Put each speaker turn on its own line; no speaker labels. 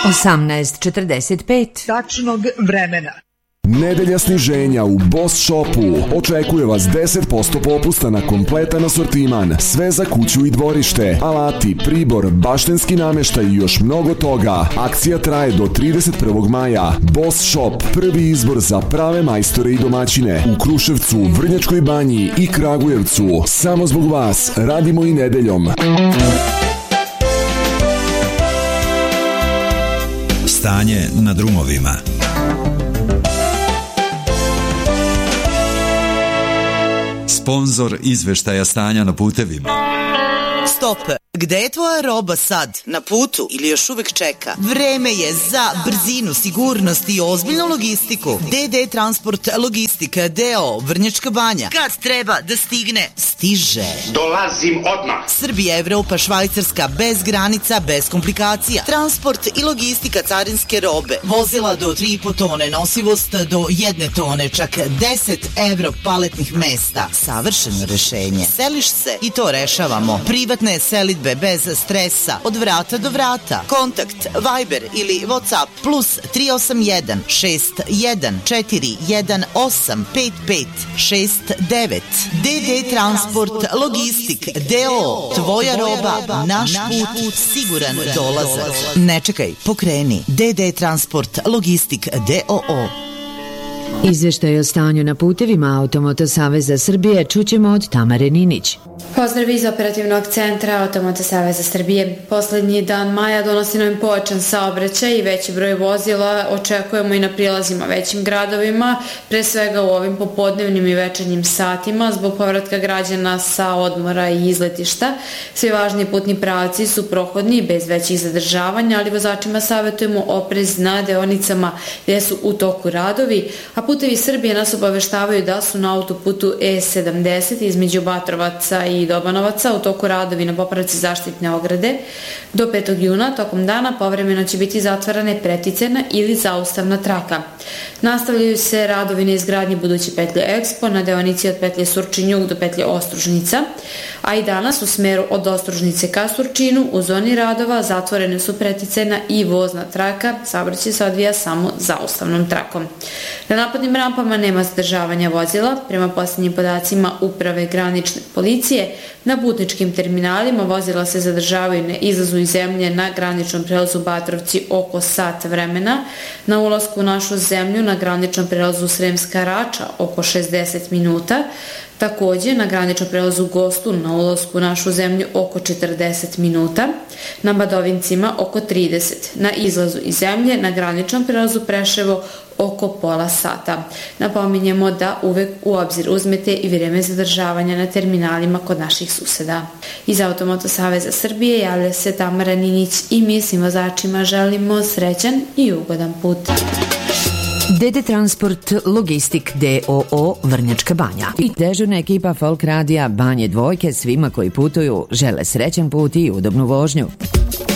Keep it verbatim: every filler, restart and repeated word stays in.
osamnaest četrdeset pet
tačnog vremena.
Nedelja sniženja u Boss Shopu. Očekuje vas deset posto popusta na kompletan asortiman. Sve za kuću i dvorište. Alati, pribor, baštenski namještaj i još mnogo toga. Akcija traje do trideset prvog maja. Boss Shop. Prvi izbor za prave majstore i domaćine. U Kruševcu, Vrnjačkoj banji i Kragujevcu. Samo zbog vas radimo i nedeljom.
Stanje na drumovima. Sponzor izveštaja stanja na putevima.
Stop! Gde je tvoja roba sad? Na putu ili još uvek čeka? Vreme je za brzinu, sigurnost i ozbiljnu logistiku. D D Transport Logistika D O Vrnjačka banja. Kad treba da stigne, stiže.
Dolazim odmah.
Srbija, Evropa, Švajcarska, bez granica, bez komplikacija. Transport i logistika carinske robe. Vozila do tri i po tone, nosivost do jedne tone, čak deset evro paletnih mesta. Savršeno rešenje. Seliš se i to rešavamo. Privatne selidbe bez stresa, od vrata do vrata. Kontakt Viber ili WhatsApp plus tri osam jedan šest jedan četiri jedan osam pet pet šest devet. D D Transport Logistik D O. Tvoja roba, naš put, siguran dolazak. Ne čekaj, pokreni. D D Transport Logistik D O O.
Izveštaj o stanju na putevima Automoto Saveza Srbije čućemo od Tamare Ninić.
Pozdrav iz operativnog centra Automoto Saveza Srbije. Poslednji dan maja donosi nam pojačan saobraćaj i veći broj vozila očekujemo i na prilazima većim gradovima, pre svega u ovim popodnevnim i večernjim satima zbog povratka građana sa odmora i izletišta. Svi važni putni pravci su prohodni bez većih zadržavanja, ali vozačima savjetujemo oprez na deonicama gde su u toku radovi, a Putevi Srbije nas obaveštavaju da su na autoputu E sedamdeset između Batrovaca i Dobanovaca u toku radovi na popravci zaštitne ograde. Do petog juna tokom dana povremeno će biti zatvarane preticena ili zaustavna traka. Nastavljaju se radovi na izgradnji buduće petlje Expo na deonici od petlje Surčin-Jug do petlje Ostružnica, a i danas u smeru od Ostružnice ka Surčinu u zoni radova zatvorene su preticena i vozna traka, saobraćaj se odvija samo zaustavnom trakom. Na napadnim rampama nema zadržavanja vozila, prema posljednjim podacima Uprave granične policije. Na putničkim terminalima vozila se zadržavaju na izlazu iz zemlje na graničnom prelazu Batrovci oko sat vremena, na ulasku u našu zemlju na graničnom prelazu Sremska Rača oko šezdeset minuta, takođe na graničnom prelazu Gostun na ulasku u našu zemlju oko četrdeset minuta, na Badovincima oko trideset, na izlazu iz zemlje na graničnom prelazu Preševo oko pola sata. Napominjemo da uvek u obzir uzmete i vreme zadržavanja na terminalima kod naših suseda. Iz Automoto Saveza Srbije javlja se Tamara Ninić i mi svim vozačima želimo srećan i ugodan put.
D D Transport Logistik D O O Vrnjačka banja i dežurna ekipa Folk radija Banje Dvojke svima koji putuju žele srećan put i udobnu vožnju.